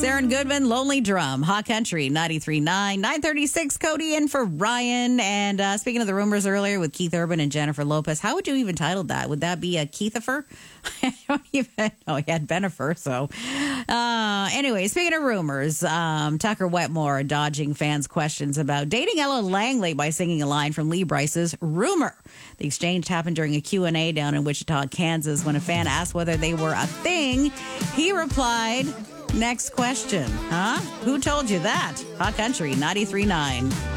Saren Goodman, Lonely Drum, Hot Country, 93.9, 936, Cody in for Ryan. And speaking of the rumors earlier with Keith Urban and Jennifer Lopez, how would you even title that? Would that be a Keithifer? I don't even know. He had Benifer, so. Anyway, speaking of rumors, Tucker Wetmore dodging fans' questions about dating Ella Langley by singing a line from Lee Bryce's Rumor. The exchange happened during a Q&A down in Wichita, Kansas, when a fan asked whether they were a thing. He replied, next question. Huh? Who told you that? Hot Country, 93.9.